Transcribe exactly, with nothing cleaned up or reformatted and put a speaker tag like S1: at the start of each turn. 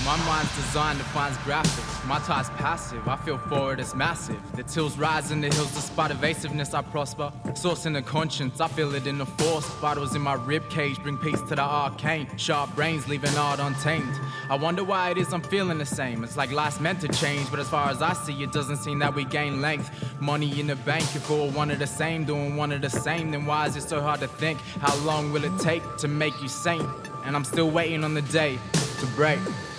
S1: My mind's designed, defines graphics. My type's passive, I feel forward, it's massive. The tills rise in the hills, despite evasiveness I prosper. Source in the conscience, I feel it in the force. Vitals in my rib cage, bring peace to the arcane. Sharp brains, leaving art untamed. I wonder why it is I'm feeling the same. It's like life's meant to change, but as far as I see, it doesn't seem that we gain length. Money in the bank, if we're all one of the same, doing one of the same, then why is it so hard to think? How long will it take to make you sane? And I'm still waiting on the day to break.